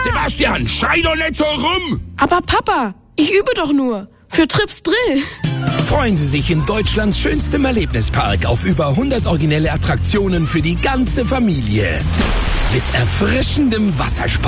Sebastian, schrei doch nicht so rum! Aber Papa, ich übe doch nur. Für Trips Drill. Freuen Sie sich in Deutschlands schönstem Erlebnispark auf über 100 originelle Attraktionen für die ganze Familie. Mit erfrischendem Wassersport.